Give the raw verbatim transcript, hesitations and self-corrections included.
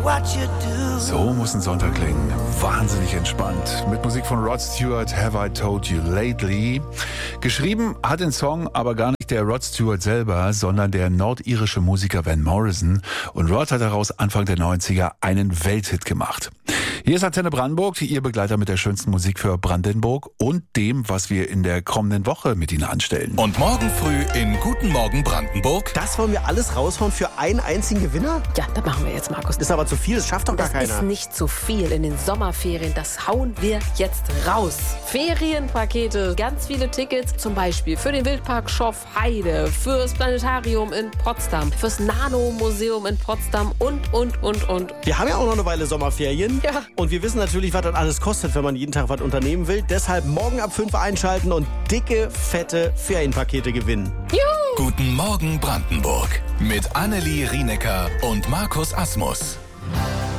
So muss ein Sonntag klingen. Wahnsinnig entspannt. Mit Musik von Rod Stewart, Have I Told You Lately. Geschrieben hat den Song aber gar nicht der Rod Stewart selber, sondern der nordirische Musiker Van Morrison. Und Rod hat daraus Anfang der neunziger einen Welthit gemacht. Hier ist Antenne Brandenburg, Ihr Begleiter mit der schönsten Musik für Brandenburg und dem, was wir in der kommenden Woche mit Ihnen anstellen. Und morgen früh in Guten Morgen Brandenburg. Das wollen wir alles raushauen für einen einzigen Gewinner? Ja, das machen wir jetzt, Markus. Das ist aber zu viel, das schafft doch gar Das keiner. ist nicht zu viel in den Sommerferien. Das hauen wir jetzt raus. Ferienpakete, ganz viele Tickets, zum Beispiel für den Wildpark Schoff Heide, fürs Planetarium in Potsdam, fürs Nano-Museum in Potsdam und, und, und, und. Wir haben ja auch noch eine Weile Sommerferien. Ja. Und wir wissen natürlich, was das alles kostet, wenn man jeden Tag was unternehmen will. Deshalb morgen ab fünf einschalten und dicke, fette Ferienpakete gewinnen. Juhu! Guten Morgen Brandenburg mit Annelie Rienecker und Markus Asmus.